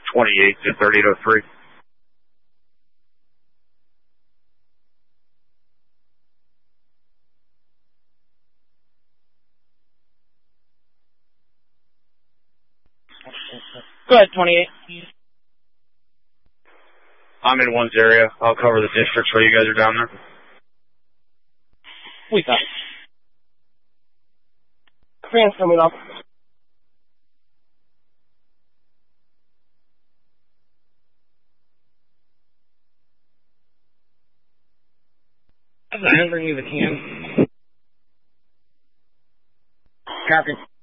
28 to 3803. Go ahead, 28. I'm in one's area. I'll cover the districts while you guys are down there. We got it. Fans coming up. Bring me the can. Copy.